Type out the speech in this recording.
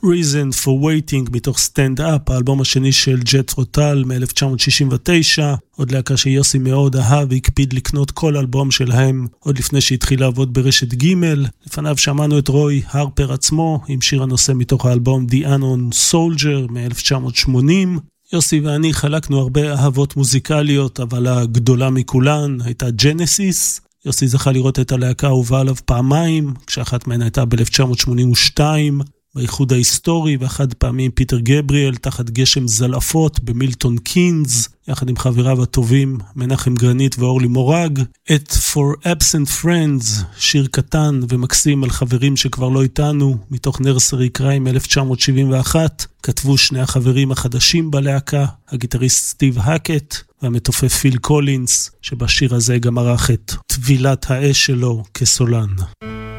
Reason for Waiting מתוך Stand Up, האלבום השני של ג'ת'רו טל מ-1969, עוד להקה שיוסי מאוד אהב והקפיד לקנות כל אלבום שלהם עוד לפני שהתחיל לעבוד ברשת ג'. לפניו שמענו את רוי הרפר עצמו עם שיר הנושא מתוך האלבום The Unknown Soldier מ-1980. יוסי ואני חלקנו הרבה אהבות מוזיקליות, אבל הגדולה מכולן הייתה ג'נסיס. יוסי זכה לראות את הלהקה האהובה עליו פעמיים, כשאחת מהן הייתה ב-1982 באיחוד ההיסטורי, ואחד פעמים פיטר גבריאל תחת גשם זלעפות במילטון קינז, יחד עם חבריו הטובים מנחם גרנית ואורלי מורג. את For Absent Friends, שיר קטן ומקסים על חברים שכבר לא איתנו, מתוך נרסרי קריי מ-1971, כתבו שני החברים החדשים בלהקה, הגיטריסט סטיב הקט והמתופף פיל קולינס, שבשיר הזה גם ערך את טבילת האש שלו כסולן.